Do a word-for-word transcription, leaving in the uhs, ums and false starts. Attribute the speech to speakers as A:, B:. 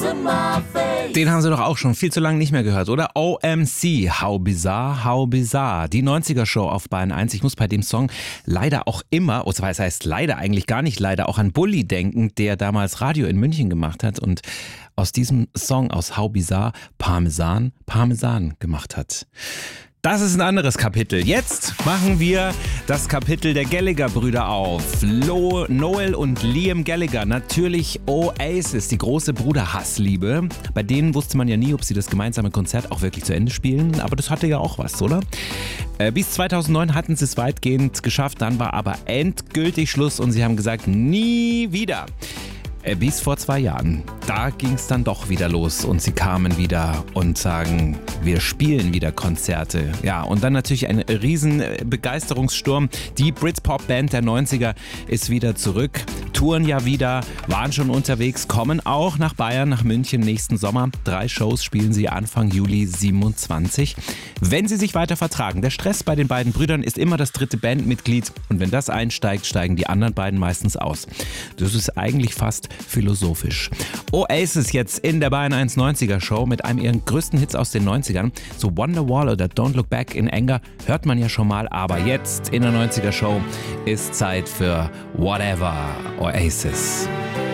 A: Den haben Sie doch auch schon viel zu lange nicht mehr gehört, oder? O M C, How Bizarre, How Bizarre. Die neunziger-Show auf Bayern eins. Ich muss bei dem Song leider auch immer, oder das heißt leider eigentlich gar nicht leider, auch an Bulli denken, der damals Radio in München gemacht hat und aus diesem Song, aus How Bizarre, Parmesan, Parmesan gemacht hat. Das ist ein anderes Kapitel. Jetzt machen wir das Kapitel der Gallagher-Brüder auf. Lo, Noel und Liam Gallagher, natürlich Oasis, die große Bruderhassliebe. Bei denen wusste man ja nie, ob sie das gemeinsame Konzert auch wirklich zu Ende spielen. Aber das hatte ja auch was, oder? Äh, bis zweitausendneun hatten sie es weitgehend geschafft, dann war aber endgültig Schluss und sie haben gesagt, nie wieder. Bis vor zwei Jahren. Da ging es dann doch wieder los und sie kamen wieder und sagen, wir spielen wieder Konzerte. Ja, und dann natürlich ein riesen Begeisterungssturm. Die Britpop-Band der neunziger ist wieder zurück, touren ja wieder, waren schon unterwegs, kommen auch nach Bayern, nach München nächsten Sommer. Drei Shows spielen sie Anfang Juli siebenundzwanzig. Wenn sie sich weiter vertragen, der Stress bei den beiden Brüdern ist immer das dritte Bandmitglied und wenn das einsteigt, steigen die anderen beiden meistens aus. Das ist eigentlich fast philosophisch. Oasis jetzt in der Bayern eins neunziger Show mit einem ihrer größten Hits aus den neunzigern. So Wonderwall oder Don't Look Back in Anger hört man ja schon mal, aber jetzt in der neunziger Show ist Zeit für Whatever Oasis.